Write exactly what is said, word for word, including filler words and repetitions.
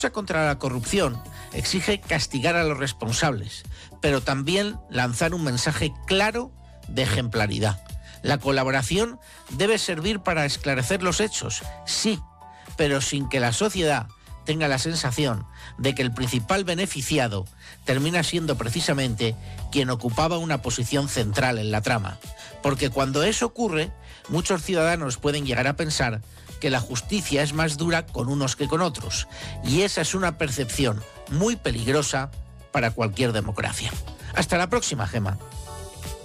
La lucha contra la corrupción exige castigar a los responsables, pero también lanzar un mensaje claro de ejemplaridad. La colaboración debe servir para esclarecer los hechos, sí, pero sin que la sociedad tenga la sensación de que el principal beneficiado termina siendo precisamente quien ocupaba una posición central en la trama. Porque cuando eso ocurre, muchos ciudadanos pueden llegar a pensar que la justicia es más dura con unos que con otros. Y esa es una percepción muy peligrosa para cualquier democracia. Hasta la próxima, Gemma.